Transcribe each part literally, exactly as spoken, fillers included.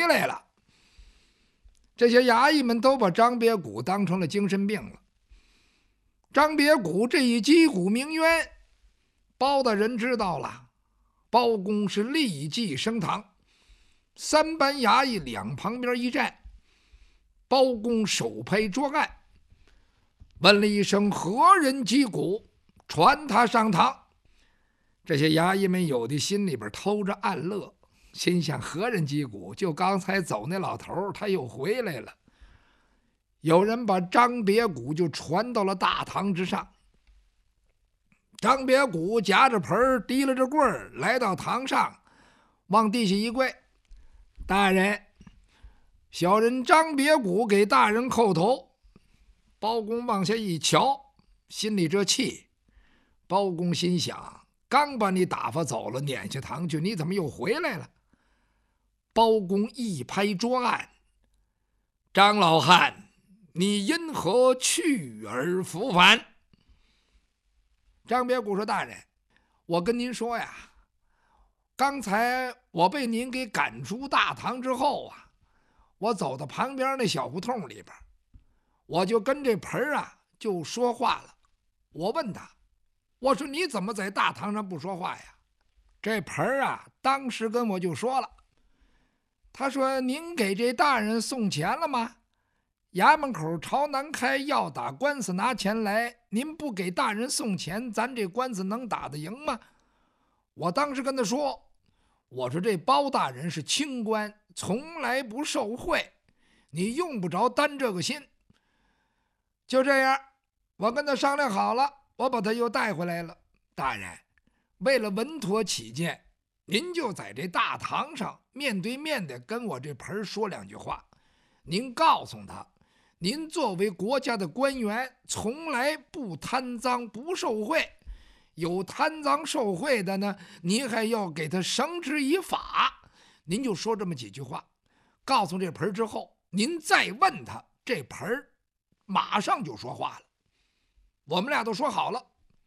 来了。这些衙役们都把张别谷当成了精神病了。张别谷这一击鼓鸣冤，包大人知道了，包公是立即升堂，三班衙役两旁边一站，包公手拍桌案，问了一声何人击鼓，传他上堂。这些衙役们有的心里边偷着暗乐，心想何人击鼓，就刚才走那老头他又回来了。有人把张别谷就传到了大堂之上。张别谷夹着盆提了着棍儿来到堂上，往地下一跪，大人，小人张别谷给大人叩头。包公往下一瞧，心里这气。包公心想，刚把你打发走了，撵下堂去，你怎么又回来了？包公一拍桌案，张老汉，你因何去而复返？张别谷说，大人，我跟您说呀，刚才我被您给赶出大堂之后啊，我走到旁边那小胡同里边，我就跟这盆啊就说话了。我问他，我说你怎么在大堂上不说话呀？这盆啊当时跟我就说了，他说，您给这大人送钱了吗？衙门口朝南开，要打官司拿钱来，您不给大人送钱，咱这官司能打得赢吗？我当时跟他说，我说这包大人是清官，从来不受贿，你用不着担这个心。就这样，我跟他商量好了，我把他又带回来了。大人，为了稳妥起见，您就在这大堂上面对面的跟我这盆说两句话。您告诉他，您作为国家的官员，从来不贪赃不受贿，有贪赃受贿的呢，您还要给他绳之以法。您就说这么几句话，告诉这盆之后，您再问他，这盆马上就说话了。我们俩都说好了。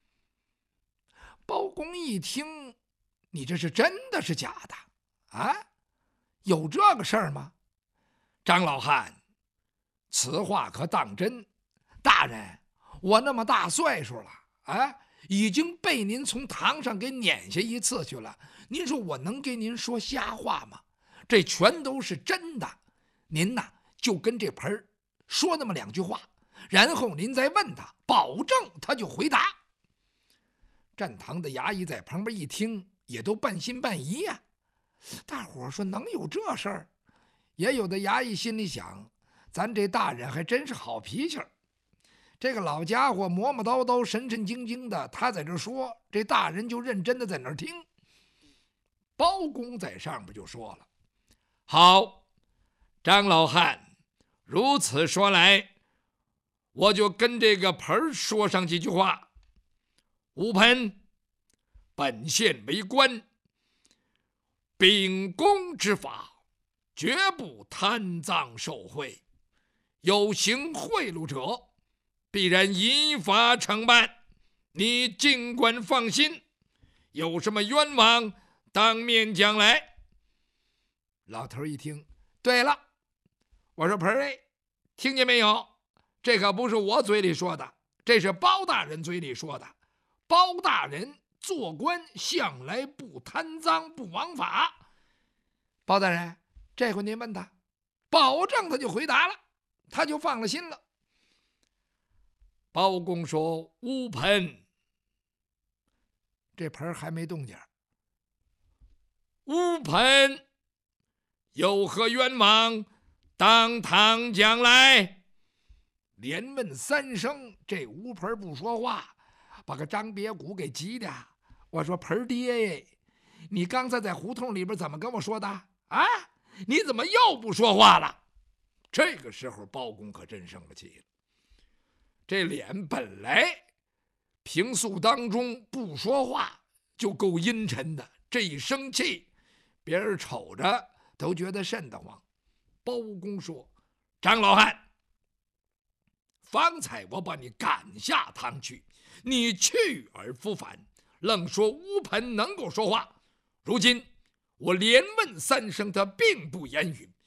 包公一听，你这是真的是假的啊？有这个事儿吗？张老汉，此话可当真？大人，我那么大岁数了啊，已经被您从堂上给撵下一次去了，您说我能给您说瞎话吗？这全都是真的。您呐，就跟这盆说那么两句话，然后您再问他，保证他就回答。站堂的衙役在旁边一听，也都半信半疑呀、啊。大伙儿说能有这事儿？也有的衙役心里想，咱这大人还真是好脾气儿。这个老家伙磨磨叨叨、神神经经的，他在这说，这大人就认真的在那儿听。包公在上边就说了：“好，张老汉，如此说来，我就跟这个盆说上几句话。吴盆，本县为官，秉公执法，绝不贪赃受贿，有行贿赂者，必然依法惩办。你尽管放心，有什么冤枉，当面讲来。”老头一听，对了，我说盆儿，听见没有？这可不是我嘴里说的，这是包大人嘴里说的。包大人做官向来不贪赃不枉法。包大人，这回您问他，保证他就回答了，他就放了心了。包公说：“乌盆。”这盆还没动静。乌盆，有何冤枉，当堂讲来。连问三声，这乌盆不说话，把个张别谷给急的。我说：“盆爹，你刚才在胡同里边怎么跟我说的啊？你怎么又不说话了？”这个时候包公可真生了气了。这脸本来平素当中不说话就够阴沉的，这一生气，别人瞅着都觉得瘆得慌。包公说：“张老汉，方才我把你赶下堂去，你去而复返，愣说乌盆能够说话。如今我连问三声，他并不言语，